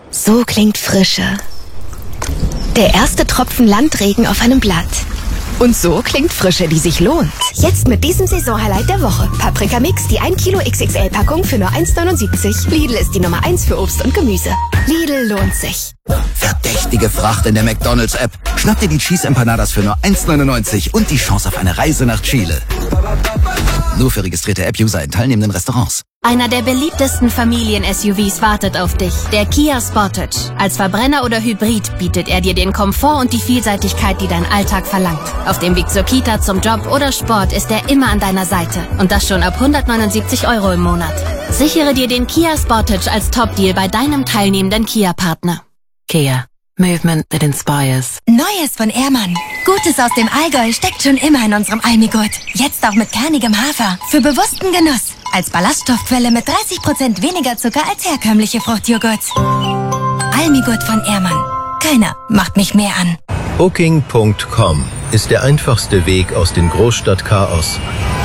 So klingt Frische. Der erste Tropfen Landregen auf einem Blatt. Und so klingt Frische, die sich lohnt. Jetzt mit diesem Saisonhighlight der Woche. Paprika Mix, die 1 Kilo XXL-Packung für nur 1,79. Lidl ist die Nummer 1 für Obst und Gemüse. Lidl lohnt sich. Verdächtige Fracht in der McDonald's-App. Schnapp dir die Cheese Empanadas für nur 1,99 und die Chance auf eine Reise nach Chile. Nur für registrierte App-User in teilnehmenden Restaurants. Einer der beliebtesten Familien-SUVs wartet auf dich, der Kia Sportage. Als Verbrenner oder Hybrid bietet er dir den Komfort und die Vielseitigkeit, die dein Alltag verlangt. Auf dem Weg zur Kita, zum Job oder Sport ist er immer an deiner Seite. Und das schon ab 179 € im Monat. Sichere dir den Kia Sportage als Top-Deal bei deinem teilnehmenden Kia-Partner. Kia. Movement that inspires. Neues von Ehrmann. Gutes aus dem Allgäu steckt schon immer in unserem Almigurt. Jetzt auch mit kernigem Hafer. Für bewussten Genuss. Als Ballaststoffquelle mit 30% weniger Zucker als herkömmliche Fruchtjoghurts. Almigurt von Ehrmann. Keiner macht mich mehr an. Booking.com ist der einfachste Weg aus dem Großstadtchaos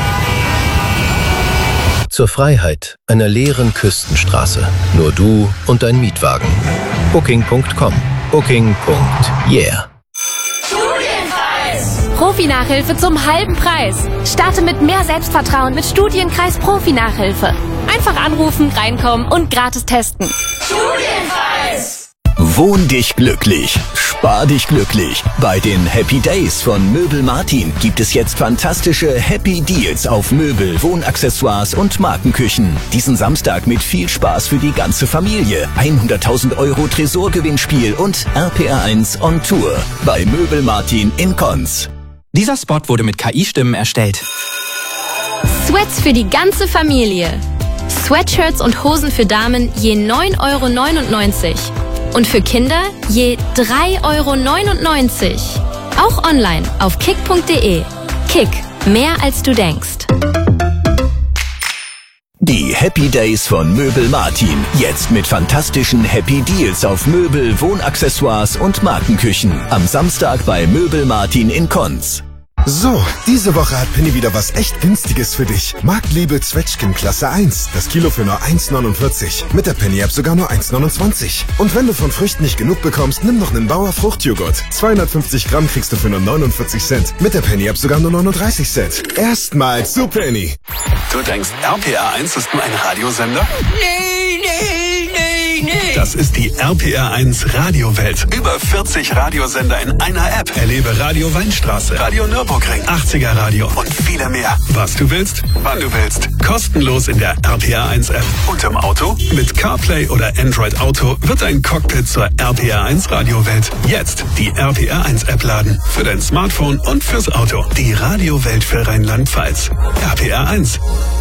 zur Freiheit einer leeren Küstenstraße. Nur du und dein Mietwagen. Booking.com. Booking.yeah. Studienkreis! Profi-Nachhilfe zum halben Preis. Starte mit mehr Selbstvertrauen mit Studienkreis Profi-Nachhilfe. Einfach anrufen, reinkommen und gratis testen. Studienkreis! Wohn dich glücklich, spar dich glücklich. Bei den Happy Days von Möbel Martin gibt es jetzt fantastische Happy Deals auf Möbel, Wohnaccessoires und Markenküchen. Diesen Samstag mit viel Spaß für die ganze Familie. 100.000 € Tresorgewinnspiel und RPR1 on Tour bei Möbel Martin in Konz. Dieser Spot wurde mit KI-Stimmen erstellt. Sweats für die ganze Familie. Sweatshirts und Hosen für Damen je 9,99 € und für Kinder je 3,99 €. Auch online auf kick.de. Kick, mehr als du denkst. Die Happy Days von Möbel Martin. Jetzt mit fantastischen Happy Deals auf Möbel, Wohnaccessoires und Markenküchen. Am Samstag bei Möbel Martin in Konz. So, diese Woche hat Penny wieder was echt Günstiges für dich. Marktliebe Zwetschgen Klasse 1. Das Kilo für nur 1,49. Mit der Penny-App sogar nur 1,29. Und wenn du von Früchten nicht genug bekommst, nimm noch einen Bauer Fruchtjoghurt. 250 Gramm kriegst du für nur 49 Cent. Mit der Penny-App sogar nur 39 Cent. Erstmals zu Penny. Du denkst, RPR1 ist nur ein Radiosender? Nee. Das ist die RPR1 Radiowelt. Über 40 Radiosender in einer App. Erlebe Radio Weinstraße, Radio Nürburgring, 80er Radio und viele mehr. Was du willst, wann du willst. Kostenlos in der RPR1 App. Und im Auto? Mit CarPlay oder Android Auto wird dein Cockpit zur RPR1 Radiowelt. Jetzt die RPR1 App laden. Für dein Smartphone und fürs Auto. Die Radiowelt für Rheinland-Pfalz. RPR1.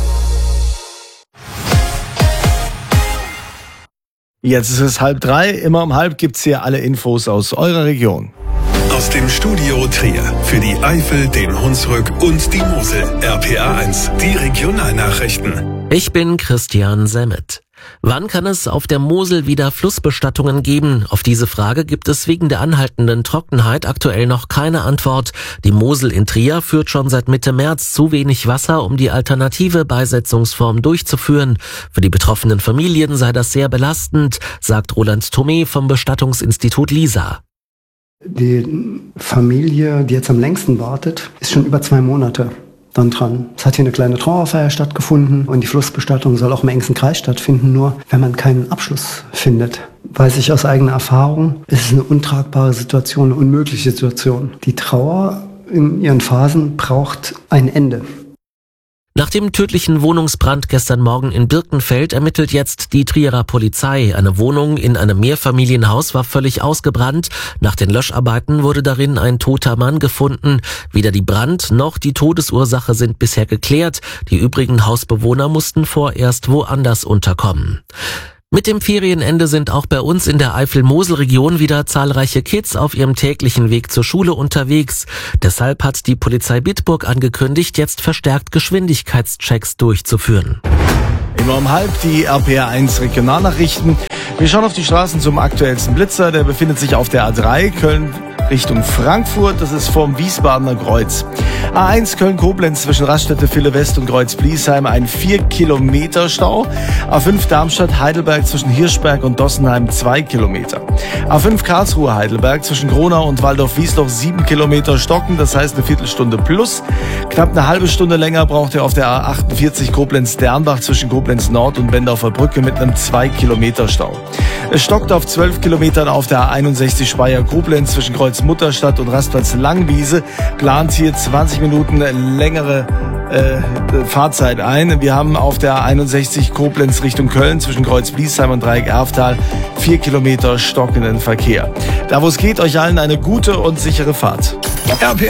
Jetzt ist es 2:30. Immer um 2:30 gibt's hier alle Infos aus eurer Region. Aus dem Studio Trier für die Eifel, den Hunsrück und die Mosel. RPR1, die Regionalnachrichten. Ich bin Christian Semmet. Wann kann es auf der Mosel wieder Flussbestattungen geben? Auf diese Frage gibt es wegen der anhaltenden Trockenheit aktuell noch keine Antwort. Die Mosel in Trier führt schon seit Mitte März zu wenig Wasser, um die alternative Beisetzungsform durchzuführen. Für die betroffenen Familien sei das sehr belastend, sagt Roland Thomé vom Bestattungsinstitut LISA. Die Familie, die jetzt am längsten wartet, ist schon über 2 Monate dann dran. Es hat hier eine kleine Trauerfeier stattgefunden und die Flussbestattung soll auch im engsten Kreis stattfinden, nur wenn man keinen Abschluss findet. Weiß ich aus eigener Erfahrung, es ist eine untragbare Situation, eine unmögliche Situation. Die Trauer in ihren Phasen braucht ein Ende. Nach dem tödlichen Wohnungsbrand gestern Morgen in Birkenfeld ermittelt jetzt die Trierer Polizei. Eine Wohnung in einem Mehrfamilienhaus war völlig ausgebrannt. Nach den Löscharbeiten wurde darin ein toter Mann gefunden. Weder die Brand- noch die Todesursache sind bisher geklärt. Die übrigen Hausbewohner mussten vorerst woanders unterkommen. Mit dem Ferienende sind auch bei uns in der Eifel-Mosel-Region wieder zahlreiche Kids auf ihrem täglichen Weg zur Schule unterwegs. Deshalb hat die Polizei Bitburg angekündigt, jetzt verstärkt Geschwindigkeitschecks durchzuführen. Immer um 2:30 die RPR1 Regionalnachrichten. Wir schauen auf die Straßen zum aktuellsten Blitzer. Der befindet sich auf der A3 Köln Richtung Frankfurt. Das ist vorm Wiesbadener Kreuz. A1 Köln-Koblenz zwischen Raststätte Ville West und Kreuz-Bliesheim ein 4 Kilometer Stau. A5 Darmstadt-Heidelberg zwischen Hirschberg und Dossenheim 2 Kilometer. A5 Karlsruhe-Heidelberg zwischen Gronau und Waldorf-Wiesloch 7 Kilometer stocken, das heißt eine Viertelstunde plus. Knapp eine halbe Stunde länger braucht ihr auf der A48 Koblenz-Dernbach zwischen Koblenz Nord und Bendorfer Brücke mit einem 2 Kilometer Stau. Es stockt auf 12 Kilometern auf der A61 Speyer-Koblenz zwischen Kreuz Mutterstadt und Rastplatz Langwiese. Plant hier 20 Minuten längere Fahrzeit ein. Wir haben auf der A61 Koblenz Richtung Köln zwischen Kreuz Bliesheim und Dreieck Erftal 4 Kilometer stockenden Verkehr. Da wo es geht, euch allen eine gute und sichere Fahrt. RPR